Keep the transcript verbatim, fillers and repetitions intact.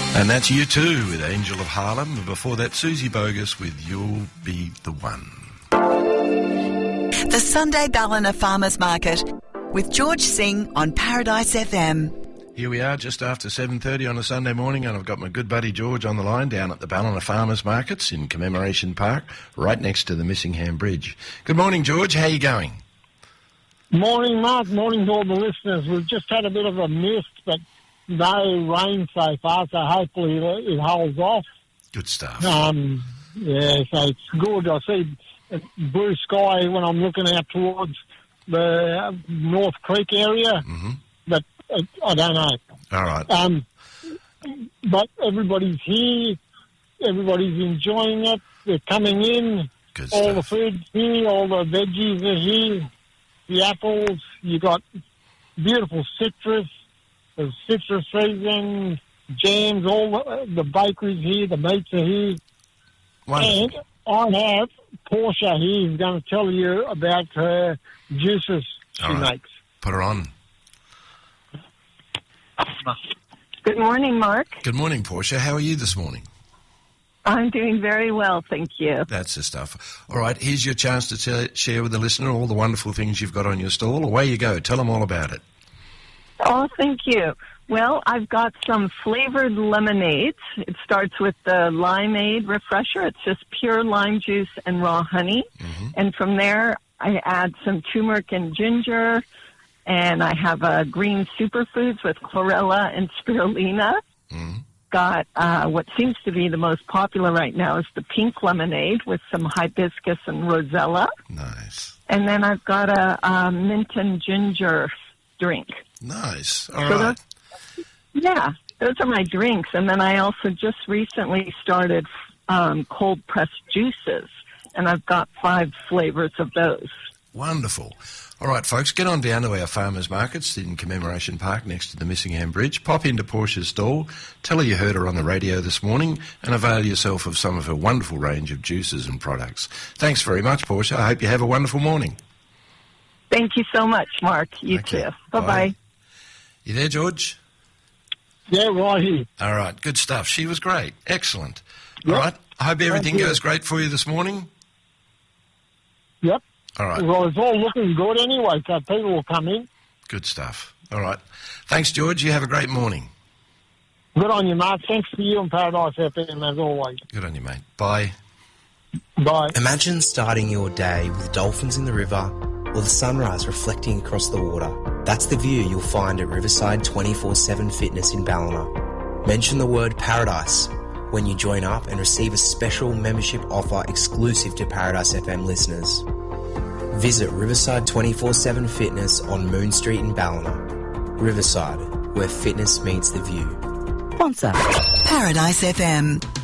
And that's You Too with Angel of Harlem. And before that, Susie Bogus with You'll Be the One. The Sunday Ballina Farmers Market with George Singh on Paradise F M. Here we are just after seven thirty on a Sunday morning, and I've got my good buddy George on the line down at the Ballina Farmers Markets in Commemoration Park, right next to the Missingham Bridge. Good morning, George. How are you going? Morning, Mark. Morning to all the listeners. We've just had a bit of a mist, but no rain so far, so hopefully it, it holds off. Good stuff. Um, yeah, so it's good. I see blue sky when I'm looking out towards the North Creek area, Mm-hmm. but uh, I don't know. All right. Um, but everybody's here. Everybody's enjoying it. They're coming in. Good all stuff. the food's here. All the veggies are here. The apples. You got beautiful citrus. The citrus season, jams, all the, the bakeries here, the meats are here. Wonderful. And I have Portia here who's going to tell you about her juices she All right. makes. Put her on. Good morning, Mark. Good morning, Portia. How are you this morning? I'm doing very well, thank you. That's the stuff. All right, here's your chance to t- share with the listener all the wonderful things you've got on your stall. Away you go. Tell them all about it. Oh, thank you. Well, I've got some flavored lemonades. It starts with the limeade refresher. It's just pure lime juice and raw honey. Mm-hmm. And from there, I add some turmeric and ginger. And I have uh, green superfoods with chlorella and spirulina. Mm-hmm. Got uh, what seems to be the most popular right now is the pink lemonade with some hibiscus and rosella. Nice. And then I've got a, a mint and ginger drink. Nice. All So right. those- Yeah, those are my drinks. And then I also just recently started um, cold pressed juices, and I've got five flavors of those. Wonderful. All right, folks, get on down to our farmers markets in Commemoration Park next to the Missingham Bridge. Pop into Portia's stall, tell her you heard her on the radio this morning, and avail yourself of some of her wonderful range of juices and products. Thanks very much, Portia. I hope you have a wonderful morning. Thank you so much, Mark. You Okay. too. Bye-bye. Bye. You there, George? Yeah, right here. All right, good stuff. She was great. Excellent. Yep. All right, I hope everything you. goes great for you this morning. Yep. All right, Well, it's all looking good anyway, so people will come in. good stuff. All right. Thanks, George. You have a great morning. Good on you, Mark. Thanks for you and Paradise F M as always. Good on you, mate. Bye. Bye. Imagine starting your day with dolphins in the river or the sunrise reflecting across the water. That's the view you'll find at Riverside twenty-four seven Fitness in Ballina. Mention the word Paradise when you join up and receive a special membership offer exclusive to Paradise F M listeners. Visit Riverside twenty-four seven Fitness on Moon Street in Ballina. Riverside, where fitness meets the view. Sponsor Paradise F M.